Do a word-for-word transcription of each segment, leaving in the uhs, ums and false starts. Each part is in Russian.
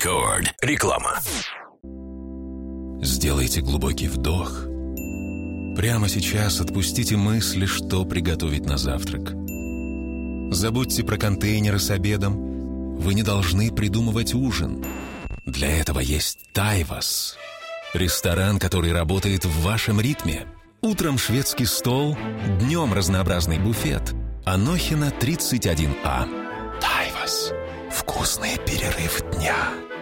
Рекорд. Реклама. Сделайте глубокий вдох. Прямо сейчас отпустите мысли, что приготовить на завтрак. Забудьте про контейнеры с обедом. Вы не должны придумывать ужин. Для этого есть Тайвас. Ресторан, который работает в вашем ритме. Утром шведский стол, днем разнообразный буфет. Анохина, тридцать один А. Тайвас. Вкусный перерыв дня.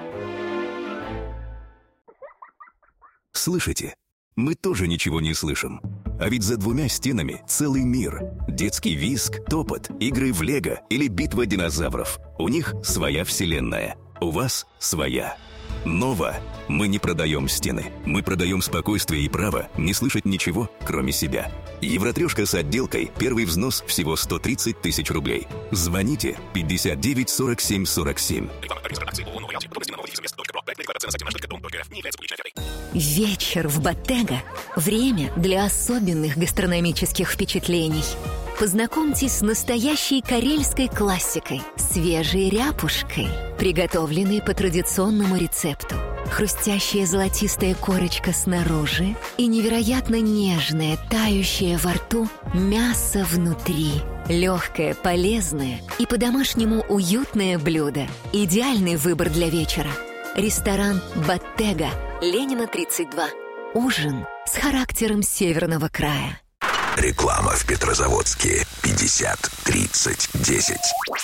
Слышите? Мы тоже ничего не слышим. А ведь за двумя стенами целый мир. Детский визг, топот, игры в лего или битва динозавров. У них своя вселенная. У вас своя. Нова. Мы не продаем стены. Мы продаем спокойствие и право не слышать ничего, кроме себя. Евротрешка с отделкой. Первый взнос всего сто тридцать тысяч рублей. Звоните пятьдесят девять сорок семь сорок семь. Вечер в Bottega – время для особенных гастрономических впечатлений. Познакомьтесь с настоящей карельской классикой – свежей ряпушкой, приготовленной по традиционному рецепту. Хрустящая золотистая корочка снаружи и невероятно нежное, тающее во рту мясо внутри. Легкое, полезное и по-домашнему уютное блюдо. Идеальный выбор для вечера. Ресторан Bottega, Ленина, тридцать два. Ужин с характером северного края. Реклама в Петрозаводске. пятьдесят тридцать десять.